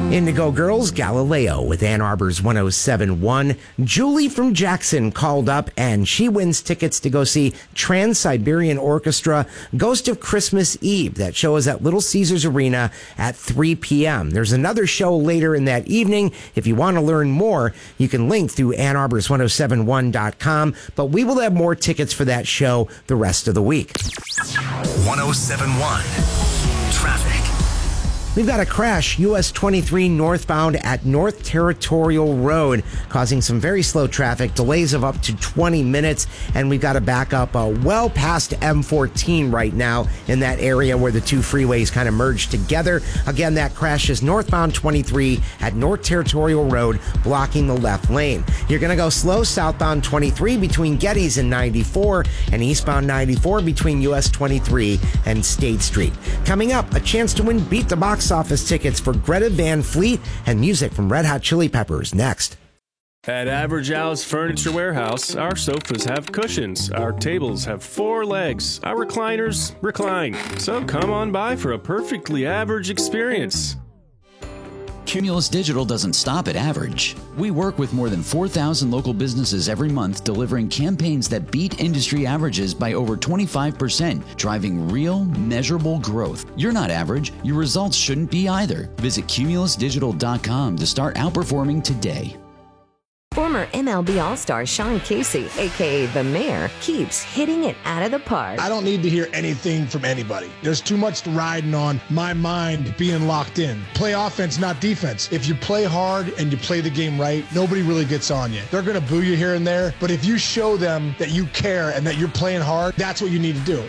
Indigo Girls, Galileo with Ann Arbor's 107.1. Julie from Jackson called up and she wins tickets to go see Trans-Siberian Orchestra, Ghost of Christmas Eve. That show is at Little Caesars Arena at 3 p.m. There's another show later in that evening. If you want to learn more, you can link through AnnArbor's1071.com, but we will have more tickets for that show the rest of the week. 107.1 Traffic. We've got a crash, US 23 northbound at North Territorial Road, causing some very slow traffic, delays of up to 20 minutes, and we've got a backup well past M14 right now in that area where the two freeways kind of merge together. Again, that crash is northbound 23 at North Territorial Road, blocking the left lane. You're going to go slow southbound 23 between Getty's and 94, and eastbound 94 between US 23 and State Street. Coming up, a chance to win Beat the Box office tickets for Greta Van Fleet and music from Red Hot Chili Peppers next. At Average Al's Furniture Warehouse, our sofas have cushions, our tables have 4 legs, our recliners recline. So come on by for a perfectly average experience. Cumulus Digital doesn't stop at average. We work with more than 4,000 local businesses every month, delivering campaigns that beat industry averages by over 25%, driving real, measurable growth. You're not average. Your results shouldn't be either. Visit cumulusdigital.com to start outperforming today. Former MLB All-Star Sean Casey, a.k.a. The Mayor, keeps hitting it out of the park. I don't need to hear anything from anybody. There's too much riding on my mind being locked in. Play offense, not defense. If you play hard and you play the game right, nobody really gets on you. They're going to boo you here and there, but if you show them that you care and that you're playing hard, that's what you need to do.